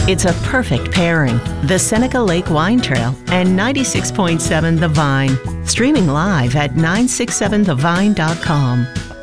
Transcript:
It's a perfect pairing. The Seneca Lake Wine Trail and 96.7 The Vine. Streaming live at 967thevine.com.